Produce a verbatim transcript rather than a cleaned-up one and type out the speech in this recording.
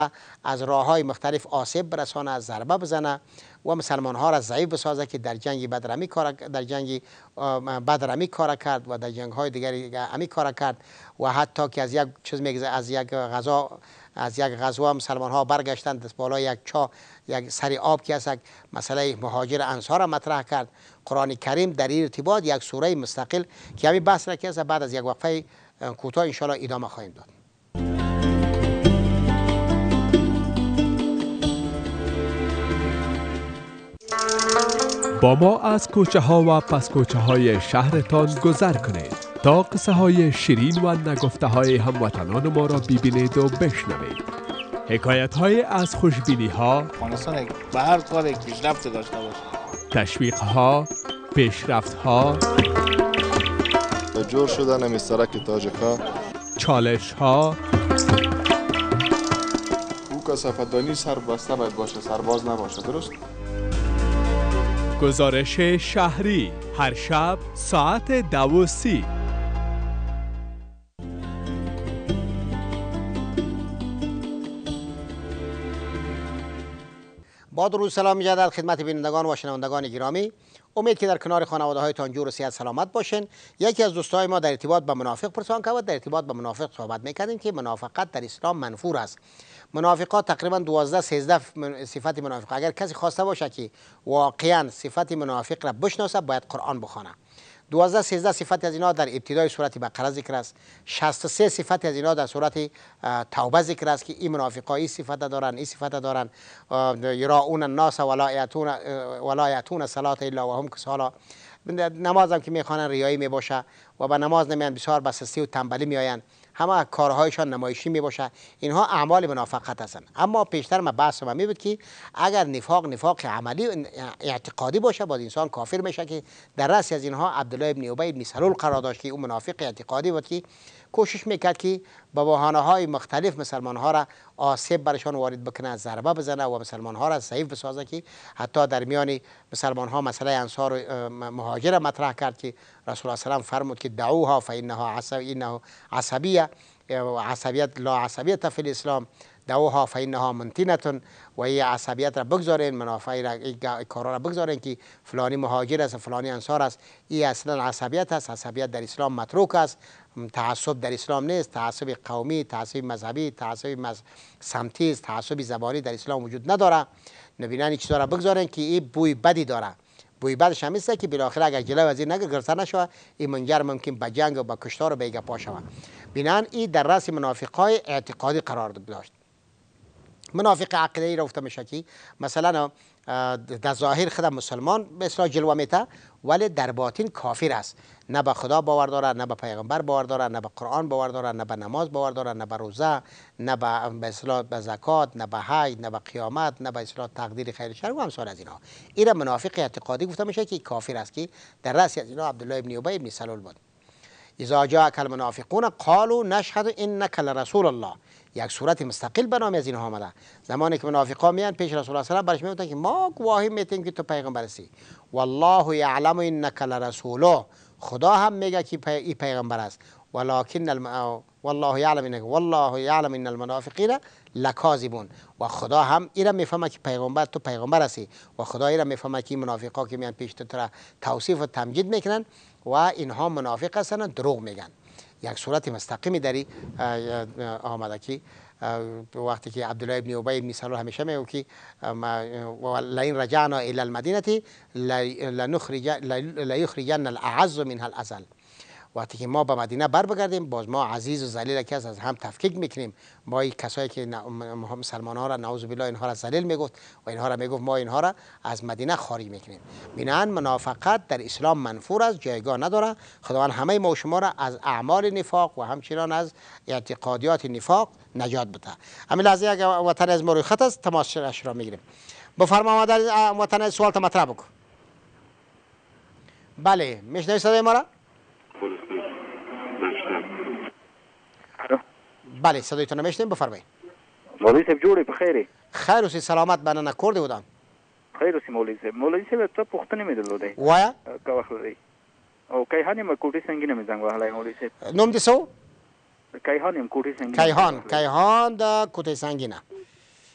از راه‌های مختلف آسیب برسانه، ضربه بزنه و مسلمان ها را ضعیف بسازه که در جنگ بدر کار در جنگ بدر کار کرد و در جنگ های دیگری امی کار کرد و حتی که از یک چیز میگذه از یک غزا از یک غزوه مسلمان ها برگشتند از بالای یک چا یک سری آب که است مسئله مهاجر انصار مطرح کرد. قرآن کریم در این ارتباط یک سوره مستقل که همین بحث را که است بعد از یک وقفه کوتاه ان شاء الله ادامه خواهیم داد. با ما از کوچه ها و پس کوچه های شهرتان گذر کنید تا قصه های شیرین و نگفته های هموطنان ما را ببینید و بشنوید. حکایت های از خوشبینی ها، افغانستان به هر کاری پیشرفت داشته باشه، تشویق ها، پیشرفت ها، جور شدن مسترک تاجکا، چالش ها، او کثافت‌دانی سربسته باید باشه، سرباز نباشه. درست؟ گزارش شهری هر شب ساعت دو و سی. با درود سلام مجدد خدمت بینندگان و شنوندگان گرامی، امید که در کنار خانواده هایتان جور و صحت سلامت باشین. یکی از دوستای ما در ارتباط با منافق پرسان کرد، در ارتباط با منافق صحبت میکردیم که منافقت در اسلام منفور است. منافقات تقریبا دوازده سیزده صفت منافق. اگر کسی خواسته باشه که واقعا صفت منافق را بشناسه باید قرآن بخونه. دوازده سیزده صفت از اینا در ابتدای سورت بقره ذکر است. شصت و سه صفت از اینا در سورت توبه ذکر است که این منافقا این صفت دارن، این صفت دارن. یراؤون الناس ولا یاتون ولا یاتون الصلاة الا وهم کسالی. نماز هم که میخوانن ریایی میباشه و به نماز نمیان، بسیار به سستی و تنبلی میآیند، همه کارهایشان نمایشی میباشه. اینها اعمال منافقت هستند. اما پیشتر ما بحث ما میبود که اگر نفاق نفاق عملی اعتقادی باشه باز انسان کافر میشه که در رأس از اینها عبدالله ابن ابی ابن سلول قرار داشت که اون منافق اعتقادی بود که کوشش میکرد که با بهانه های مختلف مسلمان ها را آسیب برشان وارد بکنه، ضربه بزنه و مسلمان ها را ضعیف بسازه که حتی در میان مسلمان ها مسئله انصار و مهاجر مطرح کرد که رسول الله صلی الله علیه و فرمود که دعوها فانها عصبی انه عصبیه عصبیت لا عصبیت فی الاسلام، دعوها فانها منتنه و این عصبیت را بگذارین، منافع را این کارا را بگذارین که فلانی مهاجر است فلانی انصار است. این اصلا عصبیت است. عصبیت در اسلام متروک است. تعصب در اسلام نیست. تعصب قومی، تعصب مذهبی، تعصب سمتی، تعصب زبانی در اسلام وجود نداره. نبینن این چیزا را بگذارین که این بوی بدی داره. بوی بدش هم است که بالاخره اگر جلو از این نگرفته نشود این منجر ممکن به جنگ و به کشتار و به ایگا پا شود. بنان این در رأس منافقای اعتقادی قرار داشت. منافق عقیده‌ای را گفته میشه که مثلا در ظاهر خود مسلمان به اصطلاح جلوه میته ولی در باطن کافر است. نه به خدا باور داره، نه به پیغمبر باور داره، نه به قرآن باور داره، نه به نماز باور داره، نه به روزه، نه به اصطلاح به زکات، نه به حج، نه به قیامت، نه به اصطلاح تقدیر خیر شر و امثال از اینا. این منافق اعتقادی گفته میشه که کافر است که در رأس از اینا عبدالله ابن ابی ابن سلول بود. اذا جاءك المنافقون قالوا نشهد انك لرسول الله. یک صورت مستقل به نام از اینها آمده. زمانی که منافقا میان پیش رسول الله صلی الله علیه و برش میگفتن که ما گواهی میتیم که تو پیغمبر هستی. والله یعلم انک لرسوله. خدا هم میگه که این پیغمبر است. ولکن الم... والله یعلم انک والله یعلم ان المنافقین لکاذبون. و خدا هم اینا میفهمه که پیغمبر تو پیغمبر هستی و خدا اینا میفهمه که منافقا که میان پیش تو توصیف و تمجید میکنن و اینها منافق هستن، دروغ میگن. یک صورت مستقیمی داری آمده که وقتی که عبدالله ابن ابی ابن سلول همیشه میگه که لئن رجعنا الی المدینه لیخرجن الاعز منها الاذل. وقتی که ما به مدینه بر بگردیم باز ما عزیز و ذلیل که از هم تفکیک میکنیم. ما این کسایی که مسلمان ها را نعوذ بالله اینها را ذلیل میگفت و اینها را میگفت ما اینها را از مدینه خارج میکنیم. بنابراین منافقت در اسلام منفور است، جایگاه نداره. خداوند همه ما و شما را از اعمال نفاق و همچنان از اعتقادیات نفاق نجات بده. همین لحظه اگر وطن از ما روی خط است تماسش را میگیریم. بفرما در وطن سوال مطرح بکن. بله میشنوی صدای ما را؟ بله صدایتون نمیشتیم، بفرمایید. مولوی صاحب جوړی په خیره؟ خیر اوسې سلامت بننه کور دی ودان. خیر اوسې مولوی صاحب. مولوی صاحب ته پوښتنه مې درلودې. وایا؟ که وخت لري. او کیهان یم کوټي څنګه مې زنګ وهلای مولوی صاحب. نوم دې څه؟ کیهان یم کوټي څنګه. کیهان، کیهان د کوټي څنګه.